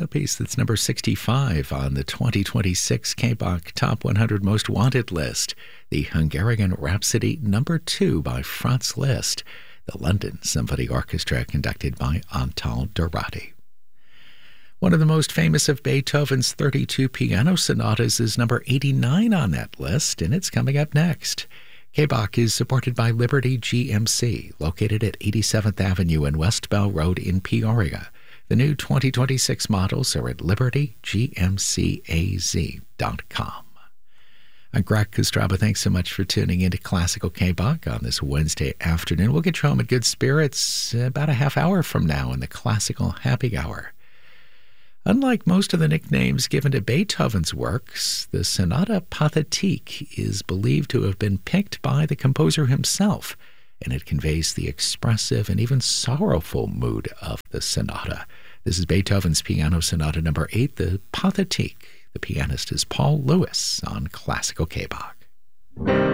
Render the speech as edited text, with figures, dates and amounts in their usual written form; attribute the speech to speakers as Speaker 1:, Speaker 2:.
Speaker 1: A piece that's number 65 on the 2026 K-Bach Top 100 Most Wanted list, the Hungarian Rhapsody number 2 by Franz Liszt, the London Symphony Orchestra conducted by Antal Dorati. One of the most famous of Beethoven's 32 piano sonatas is number 89 on that list, and it's coming up next. K-Bach is supported by Liberty GMC, located at 87th Avenue and West Bell Road in Peoria. The new 2026 models are at libertygmcaz.com. I'm Greg Kostraba. Thanks so much for tuning into Classical K-Bach on this Wednesday afternoon. We'll get you home in good spirits about a half hour from now in the Classical Happy Hour. Unlike most of the nicknames given to Beethoven's works, the Sonata Pathétique is believed to have been picked by the composer himself, and it conveys the expressive and even sorrowful mood of the sonata. This is Beethoven's Piano Sonata number 8, the Pathétique. The pianist is Paul Lewis on Classical K-Bach.